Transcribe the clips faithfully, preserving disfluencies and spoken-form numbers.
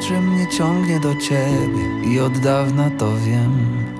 że mnie ciągnie do ciebie i od dawna to wiem.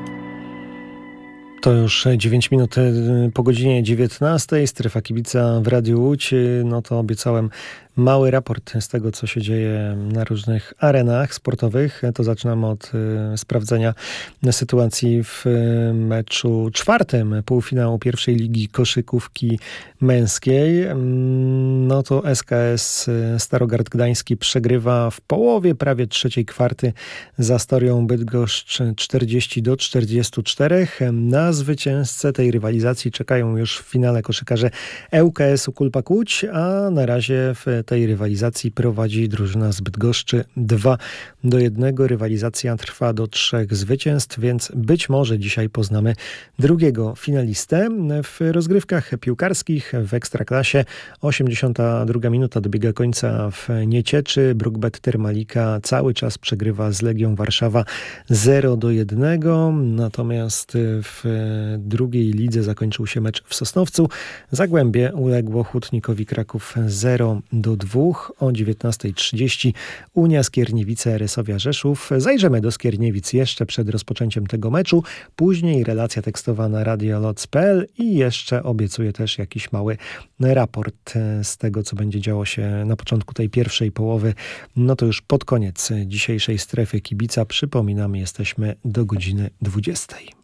To już dziewięć minut po godzinie dziewiętnastej. Strefa Kibica w Radiu Łódź. No to obiecałem mały raport z tego, co się dzieje na różnych arenach sportowych. To zaczynamy od y, sprawdzenia sytuacji w y, meczu czwartym półfinału pierwszej ligi koszykówki męskiej. No to S K S Starogard Gdański przegrywa w połowie prawie trzeciej kwarty z Astorią Bydgoszcz czterdzieści do czterdziestu czterech. Na zwycięzcę tej rywalizacji czekają już w finale koszykarze L K S-u Kulpak Łódź, a na razie w tej rywalizacji prowadzi drużyna z Bydgoszczy dwa do jednego. Rywalizacja trwa do trzech zwycięstw, więc być może dzisiaj poznamy drugiego finalistę. W rozgrywkach piłkarskich w Ekstraklasie osiemdziesiąta druga minuta dobiega końca w Niecieczy. Brookbet Termalika cały czas przegrywa z Legią Warszawa zero do jednego. Natomiast w drugiej lidze zakończył się mecz w Sosnowcu. Zagłębie uległo Hutnikowi Kraków zero do dwóch. O dziewiętnasta trzydzieści Unia Skierniewice Rysowia Rzeszów. Zajrzymy do Skierniewic jeszcze przed rozpoczęciem tego meczu. Później relacja tekstowa na radio loc kropka p l i jeszcze obiecuję też jakiś mały raport z tego, co będzie działo się na początku tej pierwszej połowy. No to już pod koniec dzisiejszej Strefy Kibica. Przypominamy, jesteśmy do godziny dwudziestej.